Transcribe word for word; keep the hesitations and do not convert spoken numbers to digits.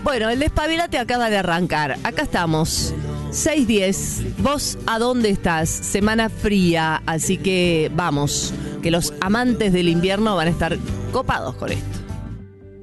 Bueno, el Despabilate acaba de arrancar. Acá estamos. seis diez. ¿Vos a dónde estás? Semana fría, así que vamos, que los amantes del invierno van a estar copados con esto.